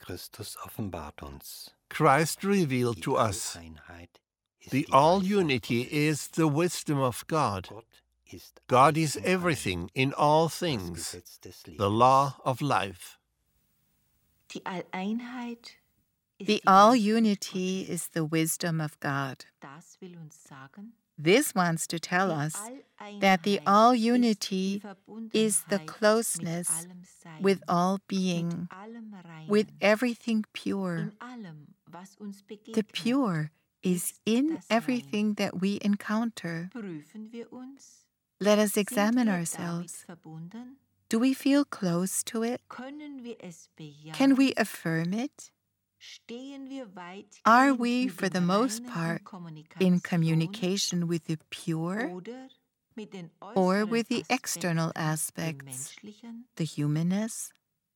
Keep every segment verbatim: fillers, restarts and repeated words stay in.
Christus offenbart uns. Christ revealed to us. The all-unity is the wisdom of God. God is everything in all things, the law of life. The all-unity is the wisdom of God. This wants to tell us that the all-unity is the closeness with all being, with everything pure. The pure is in everything that we encounter. Let us examine ourselves. Do we feel close to it? Can we affirm it? Are we, for the most part, in communication with the pure or with the external aspects, the humanness?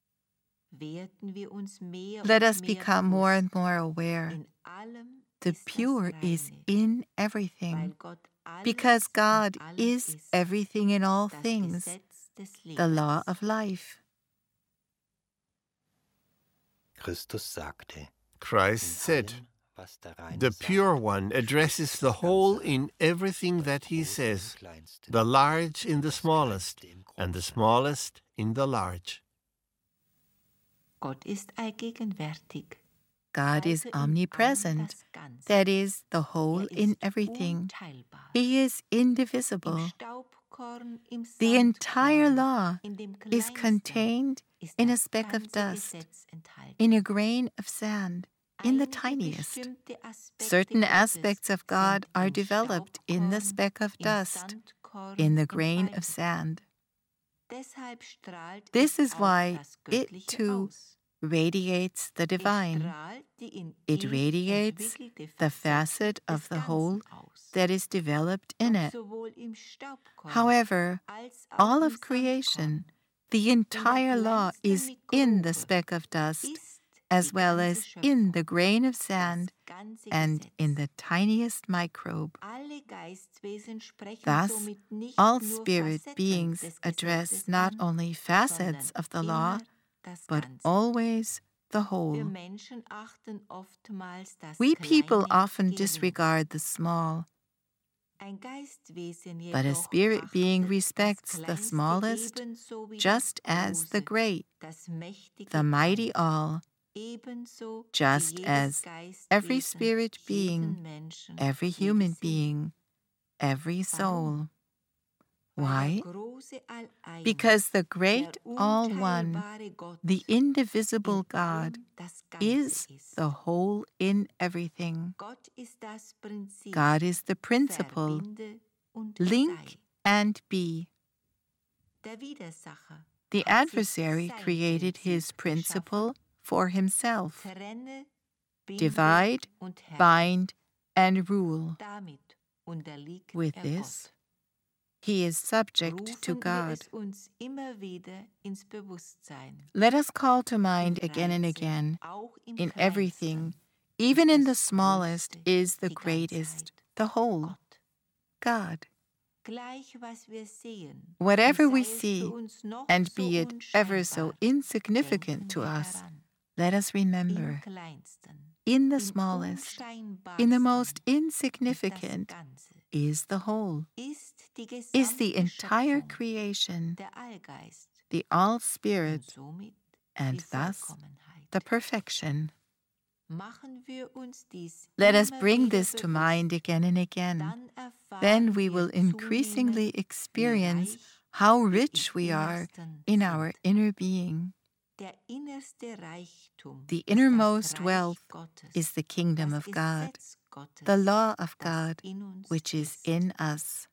Let us become more and more aware. The pure is in everything, because God is everything in all things, the law of life. Christ said, the pure one addresses the whole in everything that he says, the large in the smallest, and the smallest in the large. God is omnipresent, that is, the whole in everything. He is indivisible. The entire law is contained in a speck of dust, in a grain of sand, in the tiniest. Certain aspects of God are developed in the speck of dust, in the grain of sand. This is why it, too, radiates the divine. It radiates the facet of the whole that is developed in it. However, all of creation, the entire law is in the speck of dust, as well as in the grain of sand and in the tiniest microbe. Thus, all spirit beings address not only facets of the law, but always the whole. We people often disregard the small, but a spirit being respects the smallest just as the great, the mighty all, just as every spirit being, every human being, every soul. Why? Because the great All One, the indivisible God, is the whole in everything. God is the principle, link and be. The adversary created his principle for himself. Divide, bind, and rule. With this, he is subject to God. Let us call to mind again and again, in everything, even in the smallest, is the greatest, the whole, God. Whatever we see, and be it ever so insignificant to us, let us remember, in the smallest, in the most insignificant, is the whole, is the entire creation, the all-spirit, and thus the perfection. Let us bring this to mind again and again. Then we will increasingly experience how rich we are in our inner being. The innermost wealth is the kingdom of God, the law of God, which is in us.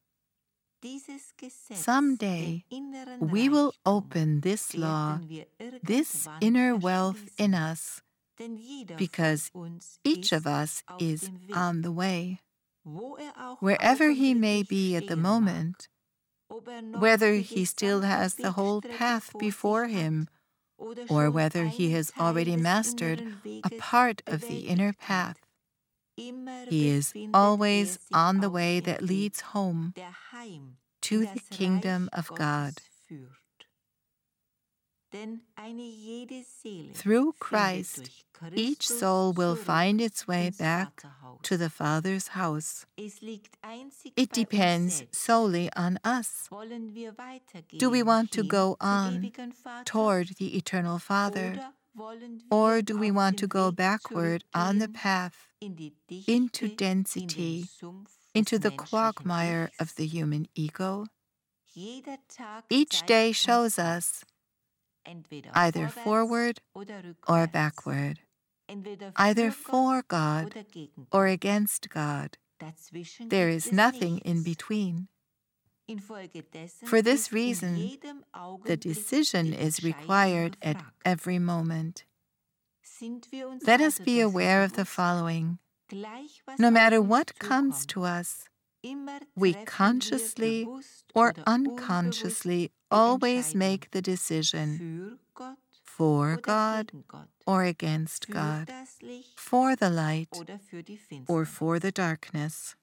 Someday we will open this law, this inner wealth in us, because each of us is on the way. Wherever he may be at the moment, whether he still has the whole path before him, or whether he has already mastered a part of the inner path, he is always on the way that leads home to the kingdom of God. Through Christ, each soul will find its way back to the Father's house. It depends solely on us. Do we want to go on toward the Eternal Father, or do we want to go backward on the path into density, into the quagmire of the human ego? Each day shows us either forward or backward, either for God or against God. There is nothing in between. For this reason, the decision is required at every moment. Let us be aware of the following. No matter what comes to us, we consciously or unconsciously always make the decision for God or against God, for the light or for the darkness.